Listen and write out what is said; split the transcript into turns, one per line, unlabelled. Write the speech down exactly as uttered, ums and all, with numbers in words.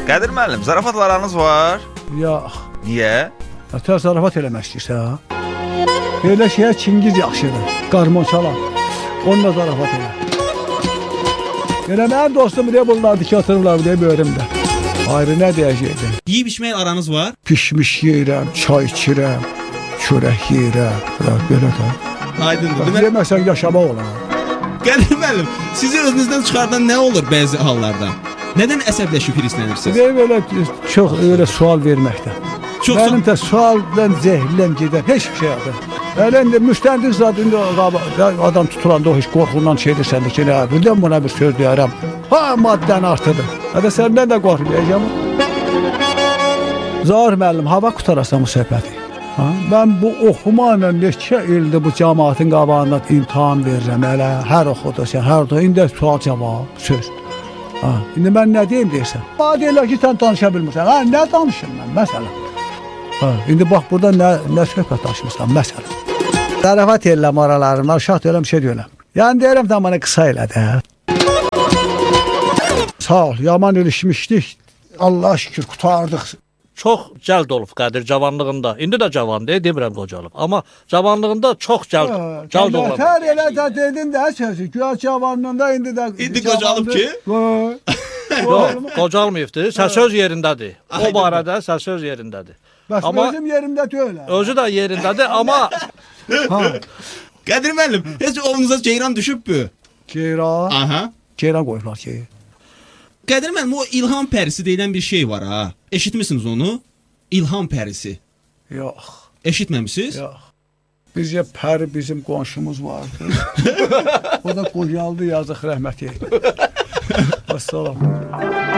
Qədir müəllim, zarafatlarınız var?
Yox.
Niyə?
Ətər zarafat eləmək istəyirsən, ha? Belə şeyə Çingiz yaxşıdır. Qarmon çalan. Onunla zarafat elə. Elə mənim dostum deyə bunlar dikatırlar deyə böyrümdə. Ayrı nə deyəcəkdim?
Yeyib içmək aranız var?
Pişmiş yeyirəm, çay içirəm, çörək yeyirəm. Belə də.
Aydındır.
Yeməsən yaşamaq olar.
Qədir müəllim, sizi özünüzdən çıxardan nə olur bəzi hallarda? Nədən əsəbləşib hirslənirsiniz?
Belə çox öyle sual verməkdən.
Çox
Mənim də sualdan zehirləm gedən heç bir şey yoxdur. Elə indi müstəndiq zad indi adam tutulanda o heç qorxundan şey edirsən ki, nə birdən buna bir söz deyərəm. Ha, maddən artıdır. Hədə səndən də qorxmayacağam. Zahir müəllim, hava qutarasan bu söhbəti. Ha? Mən bu oxuma ilə neçə ildir bu cəmaatın qabağında imtahan verirəm. Elə hər oxudusan, hər oxudusan, indi sual cavab, söz. Ha, indi mən nə deyim deyirsən? Bana deyirlər ki, sən danışa bilmirsən. Ha, nə danışım mən, məsələn? Ha, indi bax, burada nə, nə söhbət danışmışsan, məsələn? Zarafat eləm aralarında, şaht eləm, şey deyiləm. Yəni deyirəm da bana qısa elə də. Sağ ol, yaman ilişmişdik. Allah şükür, qutardıq.
Çox cəld olub Qədir cavanlığında. İndi də cavandır, demirəm qocalıb. Amma cavanlığında çox cəld, cəld olub.
Tər elə də dedin də sözü. Güya cavanlığında indi də
İndi qocalıb ki?
Yox, qocalmayıbdır. Səsöz yerindədir. O barədə səsöz yerindədir.
Bəs
Amma
özüm yerimdə deyil.
özü də yerindədir, amma
Qədir müəllim, heç oğlunuza ceyran düşübbü?
Ceyran.
Aha.
Ceyran qoyublar ki.
Qədir müəllim, o ilham pərisi deyilən bir şey var ha. Eşitmisiniz onu? İlham pərisi.
Yox.
Eşitməmisiniz?
Yox. Bizcə pəri bizim qonşumuz vardı. O da qocaldı, yazıq rəhməti. Əssalam.